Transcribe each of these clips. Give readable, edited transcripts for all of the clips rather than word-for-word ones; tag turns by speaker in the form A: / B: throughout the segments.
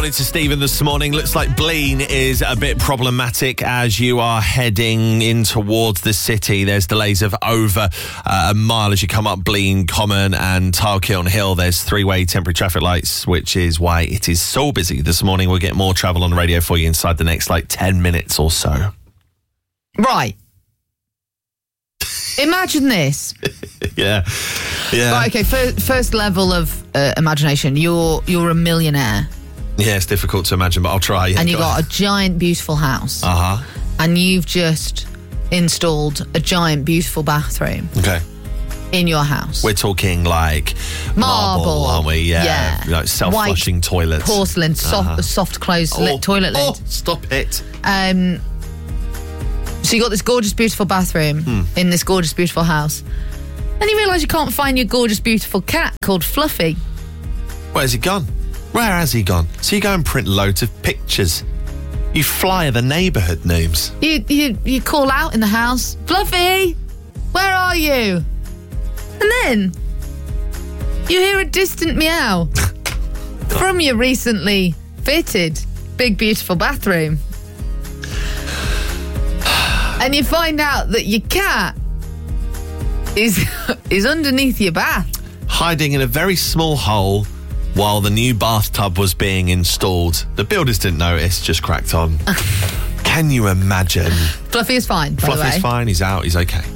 A: morning to Stephen this morning. Looks like Blean is a bit problematic as you are heading in towards the city. There's delays of over a mile as you come up Blean Common and Tylekiln Hill. There's three-way temporary traffic lights, which is why it is so busy this morning. We'll get more travel on the radio for you inside the next 10 minutes or so.
B: Right. Imagine this.
A: Yeah.
B: Right, okay, first level of imagination. You're a millionaire.
A: Yeah, it's difficult to imagine, but I'll try. Yeah,
B: and you've got a giant, beautiful house.
A: Uh-huh.
B: And you've just installed a giant, beautiful bathroom.
A: Okay.
B: In your house.
A: We're talking like marble, aren't we? Yeah. Like self-flushing
B: white
A: toilets.
B: Porcelain, soft closed toilet lid.
A: Oh, stop it.
B: So you got this gorgeous, beautiful bathroom in this gorgeous, beautiful house. Then you realise you can't find your gorgeous, beautiful cat called Fluffy.
A: Where's he gone? Where has he gone? So you go and print loads of pictures. You flyer the neighbourhood names.
B: You call out in the house, Fluffy, where are you? And then you hear a distant meow from your recently fitted big, beautiful bathroom. And you find out that your cat is underneath your bath.
A: Hiding in a very small hole while the new bathtub was being installed. The builders didn't notice, just cracked on. Can you imagine?
B: Fluffy is fine, by the way.
A: Fluffy's fine, he's out, he's okay.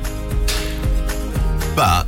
A: But...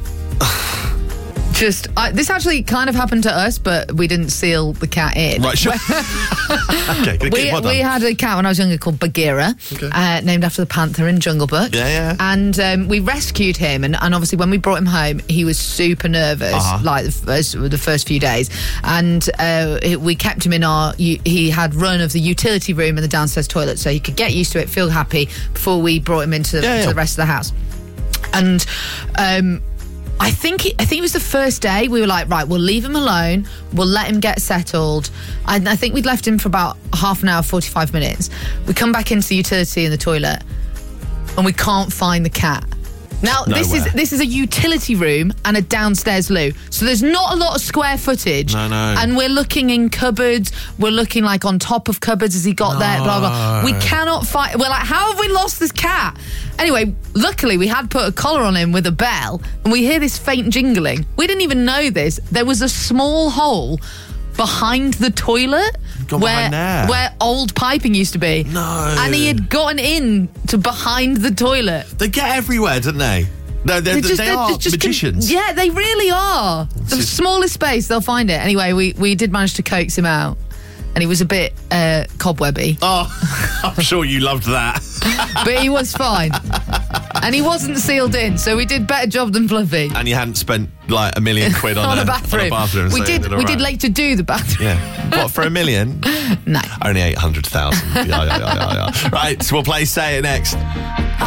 B: this actually kind of happened to us, but we didn't seal the cat in.
A: Right, sure. Okay,
B: we had a cat when I was younger called Bagheera, named after the panther in Jungle Book.
A: Yeah.
B: And we rescued him, and obviously when we brought him home, he was super nervous, like the first few days. And we kept him in he had run of the utility room and the downstairs toilet, so he could get used to it, feel happy, before we brought him into to the rest of the house. And... I think it was the first day we were like, right, we'll leave him alone, we'll let him get settled. And I think we'd left him for about half an hour, 45 minutes. We come back into the utility in the toilet and we can't find the cat. Now, this is a utility room and a downstairs loo. So there's not a lot of square footage.
A: No.
B: And we're looking in cupboards. We're looking like on top of cupboards as he got there, blah, blah. We cannot find... We're like, how have we lost this cat? Anyway, luckily we had put a collar on him with a bell and we hear this faint jingling. We didn't even know this. There was a small hole behind the toilet where old piping used to be.
A: No.
B: And he had gotten in to behind the toilet.
A: They get everywhere, don't they? No, they are magicians.
B: Yeah, they really are. The smallest space, they'll find it. Anyway, we did manage to coax him out. And he was a bit cobwebby.
A: Oh, I'm sure you loved that.
B: But he was fine. And he wasn't sealed in, so we did better job than Fluffy.
A: And you hadn't spent £1 million on a bathroom.
B: We did later do the bathroom.
A: Yeah. What, for $1 million?
B: No.
A: Only 800,000. Yeah. Right, so we'll play Say It next.